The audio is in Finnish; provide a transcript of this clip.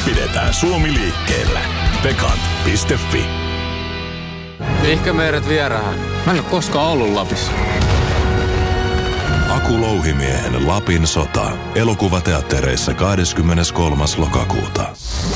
Pidetään Suomi liikkeellä. Pekan.fi. Mihinkä meidät vierään? Mä en ole koskaan ollut Lapissa. Aku Louhimiehen Lapin sota. Elokuvateattereissa 23. lokakuuta.